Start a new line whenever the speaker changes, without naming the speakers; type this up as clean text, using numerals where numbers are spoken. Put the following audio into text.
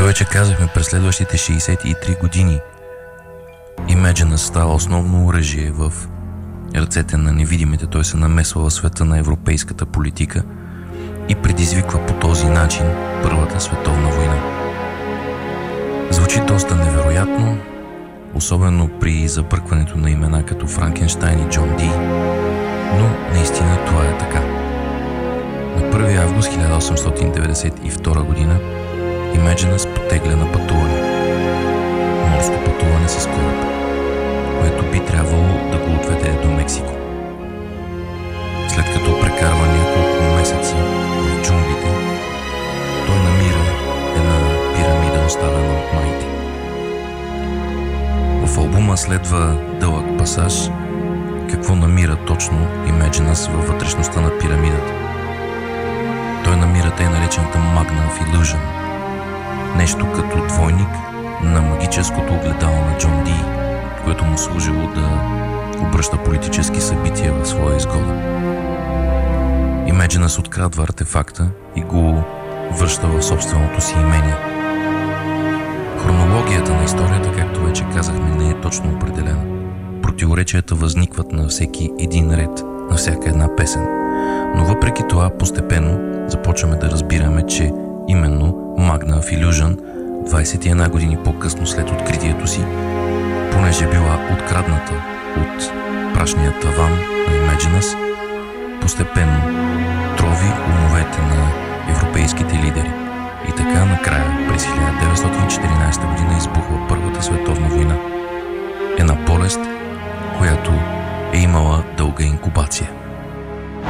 Както вече казахме, през следващите 63 години Imagine Us става основно оръжие в ръцете на невидимите. Той се намесва в света на европейската политика и предизвиква по този начин Първата световна война. Звучи доста невероятно, особено при забъркването на имена като Франкенщайн и Джон Ди, но наистина това е така. На 1 август 1892 година Imagine Us потегля на пътуване. Морско пътуване с кораб, което би трябвало да го отведе до Мексико. След като прекарва няколко месеца в джунглите, той намира една пирамида, оставена от майите. В албума следва дълъг пасаж какво намира точно Imagine Us във вътрешността на пирамидата. Той намира тъй наречената Magna of Illusion, нещо като двойник на магическото огледало на Джон Ди, което му служило да обръща политически събития в своя изгода. Imagine Us открадва артефакта и го връща в собственото си имение. Хронологията на историята, както вече казахме, не е точно определена. Противоречията възникват на всеки един ред, на всяка една песен. Но въпреки това, постепенно започваме да разбираме, че именно Magna of Illusion 21 години по-късно след откритието си, понеже била открадната от прашния таван на Imagine Us, постепенно трови умовете на европейските лидери. И така накрая, през 1914 година избухва Първата световна война. Една болест, която е имала дълга инкубация.